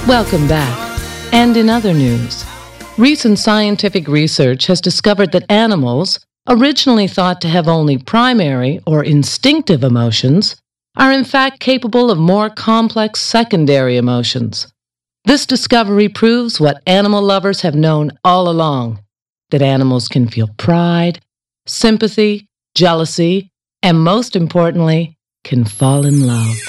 Welcome back. And in other news, recent scientific research has discovered that animals, originally thought to have only primary or instinctive emotions, are in fact capable of more complex secondary emotions. This discovery proves what animal lovers have known all along, that animals can feel pride, sympathy, jealousy, and most importantly, can fall in love.